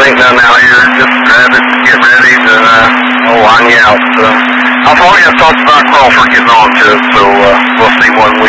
ain't none out here. Just grab it, get ready to line you out. I've already talked about Crawford getting on to it, so we'll see when we